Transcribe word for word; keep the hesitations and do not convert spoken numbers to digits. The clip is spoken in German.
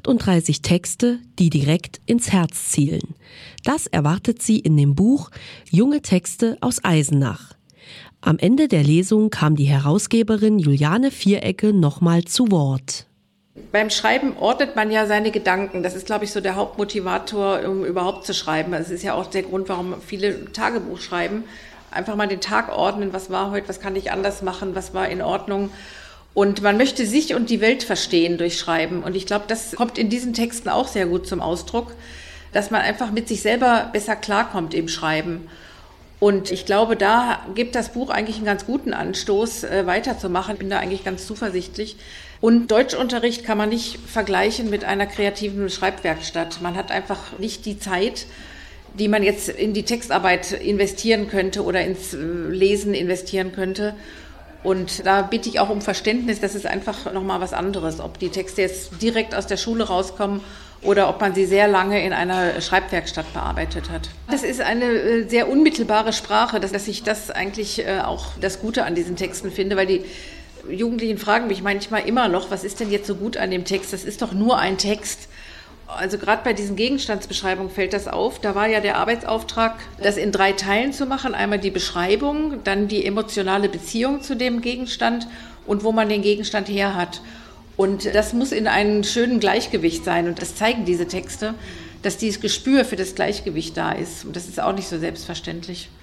achtunddreißig Texte, die direkt ins Herz zielen. Das erwartet Sie in dem Buch Junge Texte aus Eisenach. Am Ende der Lesung kam die Herausgeberin Juliane Vierecke nochmal zu Wort. Beim Schreiben ordnet man ja seine Gedanken. Das ist, glaube ich, so der Hauptmotivator, um überhaupt zu schreiben. Das ist ja auch der Grund, warum viele Tagebuch schreiben. Einfach mal den Tag ordnen, was war heute, was kann ich anders machen, was war in Ordnung. Und man möchte sich und die Welt verstehen durch Schreiben. Und ich glaube, das kommt in diesen Texten auch sehr gut zum Ausdruck, dass man einfach mit sich selber besser klarkommt im Schreiben. Und ich glaube, da gibt das Buch eigentlich einen ganz guten Anstoß, äh, weiterzumachen. Ich bin da eigentlich ganz zuversichtlich. Und Deutschunterricht kann man nicht vergleichen mit einer kreativen Schreibwerkstatt. Man hat einfach nicht die Zeit, die man jetzt in die Textarbeit investieren könnte oder ins Lesen investieren könnte. Und da bitte ich auch um Verständnis, das ist einfach nochmal was anderes, ob die Texte jetzt direkt aus der Schule rauskommen oder ob man sie sehr lange in einer Schreibwerkstatt bearbeitet hat. Das ist eine sehr unmittelbare Sprache, dass ich das eigentlich auch das Gute an diesen Texten finde, weil die Jugendlichen fragen mich manchmal immer noch, was ist denn jetzt so gut an dem Text? Das ist doch nur ein Text. Also gerade bei diesen Gegenstandsbeschreibungen fällt das auf. Da war ja der Arbeitsauftrag, das in drei Teilen zu machen. Einmal die Beschreibung, dann die emotionale Beziehung zu dem Gegenstand und wo man den Gegenstand her hat. Und das muss in einem schönen Gleichgewicht sein. Und das zeigen diese Texte, dass dieses Gespür für das Gleichgewicht da ist. Und das ist auch nicht so selbstverständlich.